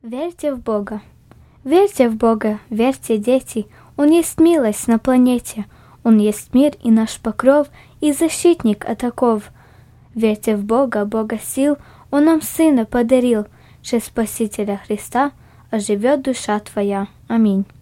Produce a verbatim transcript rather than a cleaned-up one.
Верьте в Бога. Верьте в Бога, верьте, дети. Он есть милость на планете. Он есть мир и наш покров, и защитник от оков. Верьте в Бога, Бога сил. Он нам Сына подарил. Через Спасителя Христа оживет душа твоя. Аминь.